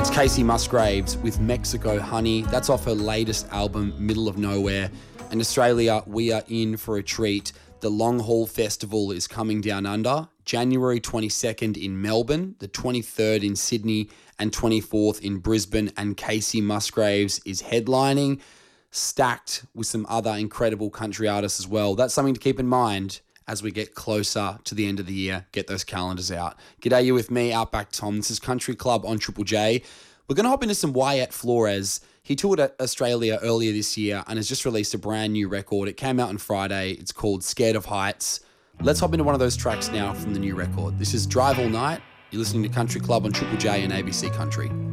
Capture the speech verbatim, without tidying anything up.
It's Casey Musgraves with Mexico Honey. That's off her latest album, Middle of Nowhere. In Australia, we are in for a treat. The Long Haul Festival is coming down under. January twenty-second in Melbourne, the twenty-third in Sydney, and twenty-fourth in Brisbane. And Casey Musgraves is headlining, stacked with some other incredible country artists as well. That's something to keep in mind as we get closer to the end of the year. Get those calendars out. G'day, you with me, Outback Tom. This is Country Club on Triple J. We're going to hop into some Wyatt Flores. He toured at Australia earlier this year and has just released a brand new record. It came out on Friday. It's called Scared of Heights. Let's hop into one of those tracks now from the new record. This is Drive All Night. You're listening to Country Club on Triple J and A B C Country.